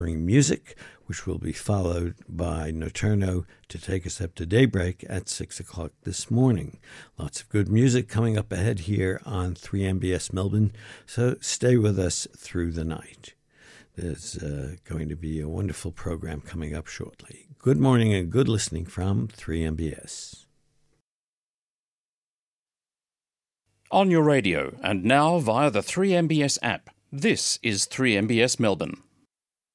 music, which will be followed by Nocturno to take us up to daybreak at 6 o'clock this morning. Lots of good music coming up ahead here on 3MBS Melbourne, so stay with us through the night. There's going to be a wonderful program coming up shortly. Good morning and good listening from 3MBS. On your radio and now via the 3MBS app, this is 3MBS Melbourne.